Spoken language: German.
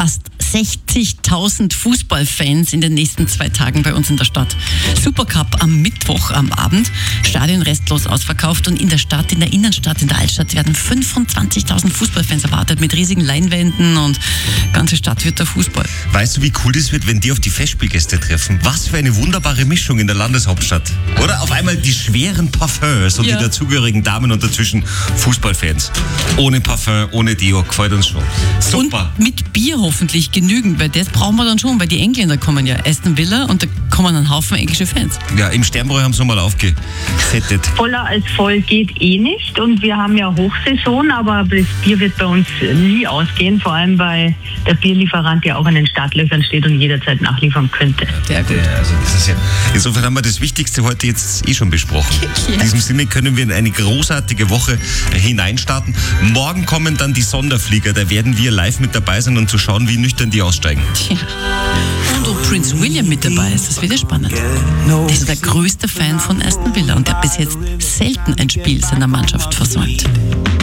Fast 60.000 Fußballfans in den nächsten 2 Tagen bei uns in der Stadt. Supercup am Mittwoch am Abend, Stadion restlos ausverkauft und in der Stadt, in der Innenstadt, in der Altstadt werden 25.000 Fußballfans erwartet mit riesigen Leinwänden und ganze Stadt wird der Fußball. Weißt du, wie cool das wird, wenn die auf die Festspielgäste treffen? Was für eine wunderbare Mischung in der Landeshauptstadt. Oder auf einmal die schweren Parfums und die dazugehörigen Damen und dazwischen Fußballfans. Ohne Parfum, ohne Deo, gefällt uns schon. Super. Und mit Bier hoffentlich genügend, weil das brauchen wir dann schon, weil die Engländer kommen ja, Aston Villa, und da kommen ein Haufen englische Fans. Ja, im Sternbräu haben sie mal aufgesettet. Voller als voll geht nicht und wir haben ja Hochsaison, aber das Bier wird bei uns nie ausgehen, vor allem weil der Bierlieferant ja auch in den Startlöchern steht und jederzeit nachliefern könnte. Sehr gut. Also das ist ja, insofern haben wir das Wichtigste heute jetzt schon besprochen. Ja. In diesem Sinne können wir in eine großartige Woche hineinstarten. Morgen kommen dann die Sonderflieger, da werden wir live mit dabei sein und zu schauen, wie nüchtern die aussteigen. Tja. Und ob Prince William mit dabei ist, das wird ja spannend. Der ist der größte Fan von Aston Villa und der hat bis jetzt selten ein Spiel seiner Mannschaft versäumt.